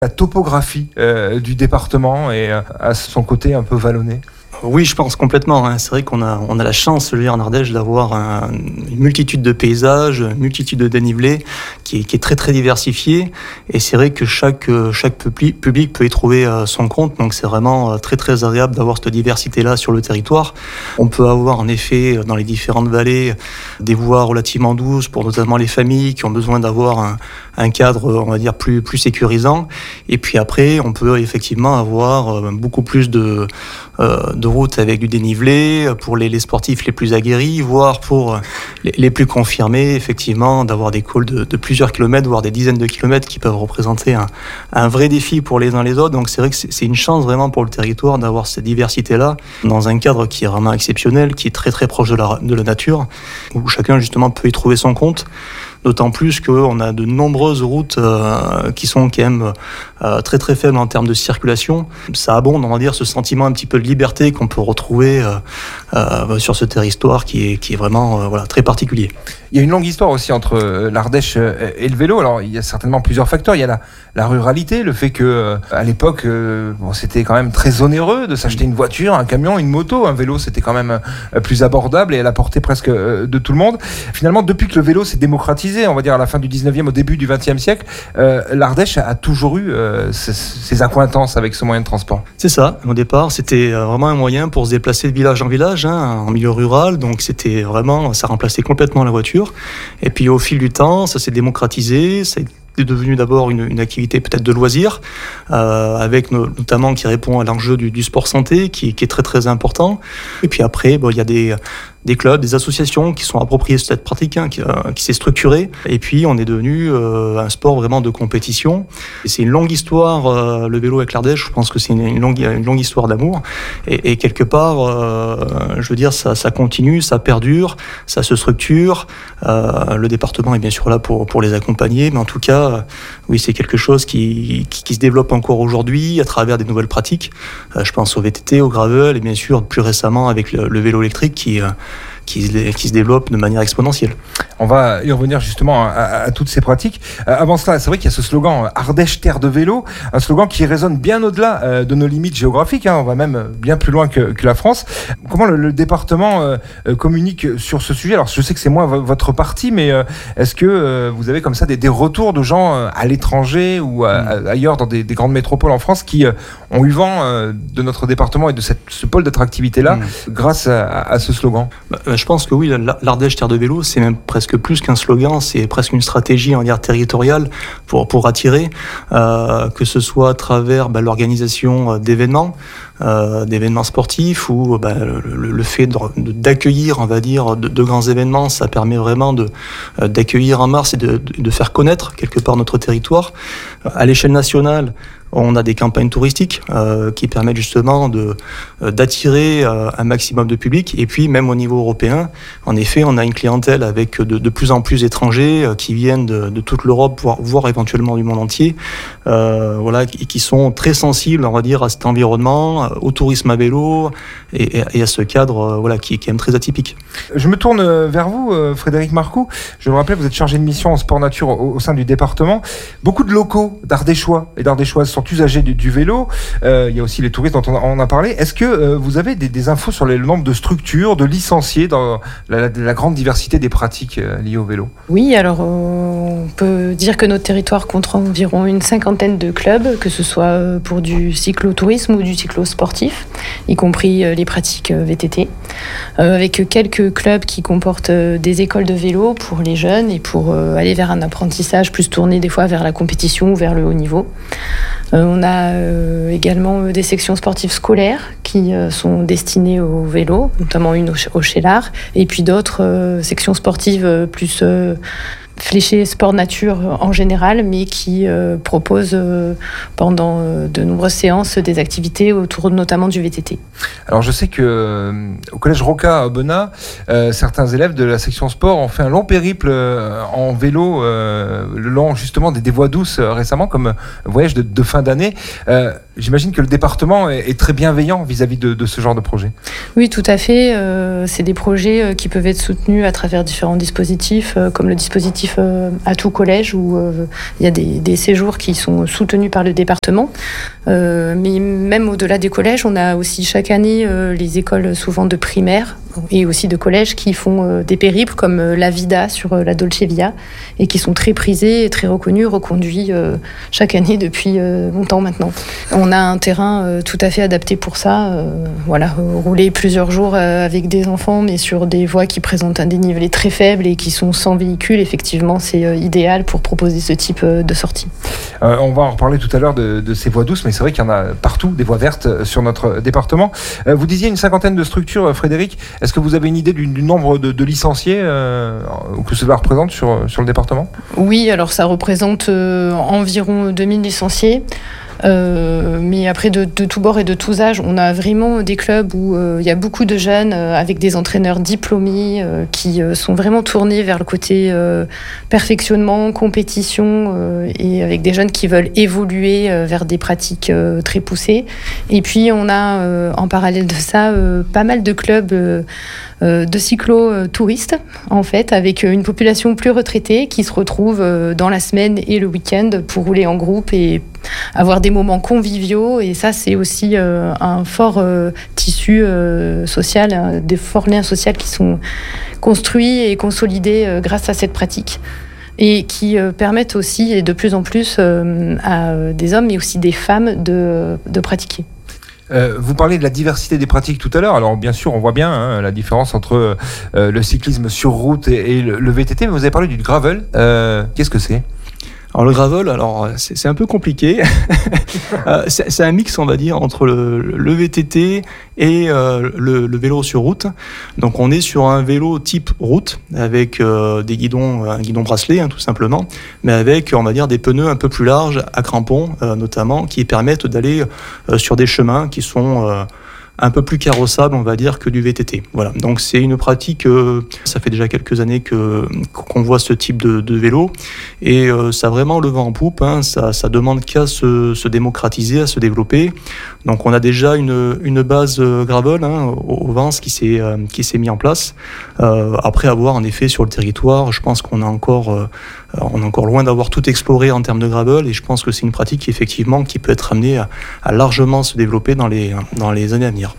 la topographie du département et à son côté un peu vallonné? Oui, je pense complètement. C'est vrai qu'on a la chance, je veux dire, en Ardèche, d'avoir une multitude de paysages, une multitude de dénivelés qui est très très diversifiée. Et c'est vrai que chaque public peut y trouver son compte. Donc c'est vraiment très très agréable d'avoir cette diversité-là sur le territoire. On peut avoir en effet dans les différentes vallées des voies relativement douces pour notamment les familles qui ont besoin d'avoir un cadre, on va dire, plus sécurisant. Et puis après, on peut effectivement avoir beaucoup plus de routes avec du dénivelé pour les sportifs les plus aguerris, voire pour les plus confirmés, effectivement, d'avoir des cols de plusieurs kilomètres, voire des dizaines de kilomètres qui peuvent représenter un vrai défi pour les uns les autres. Donc c'est vrai que c'est une chance vraiment pour le territoire d'avoir cette diversité-là dans un cadre qui est vraiment exceptionnel, qui est très très proche de la nature, où chacun justement peut y trouver son compte. D'autant plus qu'on a de nombreuses routes qui sont quand même très très faibles en termes de circulation. Ça abonde, on va dire, ce sentiment un petit peu de liberté qu'on peut retrouver sur ce territoire qui est vraiment très particulier. Il y a une longue histoire aussi entre l'Ardèche et le vélo. Alors, il y a certainement plusieurs facteurs. Il y a la ruralité, le fait que à l'époque, c'était quand même très onéreux de s'acheter une voiture, un camion, une moto. Un vélo, c'était quand même plus abordable et à la portée presque de tout le monde. Finalement, depuis que le vélo s'est démocratisé, on va dire à la fin du 19e, au début du 20e siècle, l'Ardèche a toujours eu ses accointances avec ce moyen de transport. C'est ça. Au départ, c'était vraiment un moyen pour se déplacer de village en village, en milieu rural. Donc, c'était vraiment, ça remplaçait complètement la voiture. Et puis au fil du temps, ça s'est démocratisé, ça est devenu d'abord une activité peut-être de loisir, avec notamment qui répond à l'enjeu du sport santé, qui est très très important. Et puis après, il y a des clubs, des associations qui sont appropriées cette pratique, qui s'est structurée. Et puis, on est devenu un sport vraiment de compétition. Et c'est une longue histoire, le vélo avec l'Ardèche. Je pense que c'est une longue histoire d'amour. Et quelque part, je veux dire, ça continue, ça perdure, ça se structure. Le département est bien sûr là pour les accompagner. Mais en tout cas, oui, c'est quelque chose qui se développe encore aujourd'hui à travers des nouvelles pratiques. Je pense au VTT, au gravel et bien sûr, plus récemment avec le vélo électrique qui se développe de manière exponentielle. On va y revenir justement à toutes ces pratiques. Avant cela, c'est vrai qu'il y a ce slogan Ardèche, terre de vélo, un slogan qui résonne bien au-delà de nos limites géographiques. On va même bien plus loin que la France. Comment le département communique sur ce sujet? Alors, je sais que c'est moins votre parti, mais est-ce que vous avez comme ça des retours de gens à l'étranger ou ailleurs dans des grandes métropoles en France qui ont eu vent de notre département et de ce pôle d'attractivité-là grâce à ce slogan? Je pense que oui, l'Ardèche terre de vélo, c'est même presque plus qu'un slogan, c'est presque une stratégie, on va dire, territoriale pour attirer, que ce soit à travers l'organisation d'événements sportifs ou le fait d'accueillir, on va dire, de grands événements. Ça permet vraiment d'accueillir en mars et de faire connaître quelque part notre territoire. À l'échelle nationale, on a des campagnes touristiques qui permettent justement d'attirer un maximum de public. Et puis, même au niveau européen, en effet, on a une clientèle avec de plus en plus d'étrangers qui viennent de toute l'Europe, voire éventuellement du monde entier, qui sont très sensibles, on va dire, à cet environnement, au tourisme à vélo et à ce cadre qui est quand même très atypique. Je me tourne vers vous, Frédéric Marcoux. Je le rappelle, vous êtes chargé de mission en sport nature au sein du département. Beaucoup de locaux d'Ardéchois et d'Ardéchoises sont usagers du vélo. Il y a aussi les touristes dont on a parlé. Est-ce que vous avez des infos sur le nombre de structures, de licenciés dans la grande diversité des pratiques liées au vélo? Oui, alors on peut dire que notre territoire compte environ une cinquantaine de clubs, que ce soit pour du cyclotourisme ou du cyclosportif, y compris les pratiques VTT, avec quelques clubs qui comportent des écoles de vélo pour les jeunes et pour aller vers un apprentissage plus tourné des fois vers la compétition ou vers le haut niveau. On a également des sections sportives scolaires qui sont destinées au vélo, notamment une au Chélard, et puis d'autres sections sportives plus fléchées sport nature en général, mais qui proposent pendant de nombreuses séances des activités autour notamment du VTT. Alors je sais que au collège Roca à Aubenas, certains élèves de la section sport ont fait un long périple en vélo le long justement des voies douces récemment, comme voyage de fin d'année. J'imagine que le département est très bienveillant vis-à-vis de ce genre de projet. Oui, tout à fait. C'est des projets qui peuvent être soutenus à travers différents dispositifs, comme le dispositif Atout Collège, où il y a des séjours qui sont soutenus par le département. Mais même au-delà des collèges, on a aussi chaque année les écoles souvent de primaire et aussi de collège qui font des périples comme la Vida sur la Dolce Via et qui sont très prisés et très reconnus, reconduits chaque année depuis longtemps maintenant. On a un terrain tout à fait adapté pour ça. Rouler plusieurs jours avec des enfants mais sur des voies qui présentent un dénivelé très faible et qui sont sans véhicule, effectivement c'est idéal pour proposer ce type de sortie. On va en reparler tout à l'heure de ces voies douces, mais c'est vrai qu'il y en a partout, des voies vertes sur notre département. Vous disiez une 50aine de structures, Frédéric. Est-ce que vous avez une idée du nombre de licenciés que cela représente sur le département ? Oui, alors ça représente environ 2000 licenciés. Mais après de tous bords et de tous âges, on a vraiment des clubs où il y a beaucoup de jeunes avec des entraîneurs diplômés qui sont vraiment tournés vers le côté perfectionnement, compétition et avec des jeunes qui veulent évoluer vers des pratiques très poussées. Et puis on a en parallèle de ça pas mal de clubs de cyclo-touristes en fait, avec une population plus retraitée qui se retrouve dans la semaine et le week-end pour rouler en groupe et avoir des moments conviviaux, et ça c'est aussi un fort tissu social, des forts liens sociaux qui sont construits et consolidés grâce à cette pratique et qui permettent aussi, et de plus en plus à des hommes mais aussi des femmes de pratiquer. Vous parlez de la diversité des pratiques tout à l'heure. Alors bien sûr, on voit bien la différence entre le cyclisme sur route et le VTT, mais vous avez parlé du gravel. Qu'est-ce que c'est ? Alors le gravel, c'est un peu compliqué. C'est un mix, on va dire, entre le VTT et le vélo sur route. Donc on est sur un vélo type route avec des guidons, un guidon bracelet tout simplement, mais avec, on va dire, des pneus un peu plus larges à crampons notamment, qui permettent d'aller sur des chemins qui sont un peu plus carrossable, on va dire, que du VTT. Voilà. Donc c'est une pratique, ça fait déjà quelques années qu'on voit ce type de vélo, et ça a vraiment le vent en poupe, ça demande qu'à se démocratiser, à se développer. Donc on a déjà une base gravel au Vence qui s'est mis en place. Après avoir en effet sur le territoire, je pense qu'on est encore loin d'avoir tout exploré en termes de gravel, et je pense que c'est une pratique effectivement qui peut être amenée à largement se développer dans les années à venir.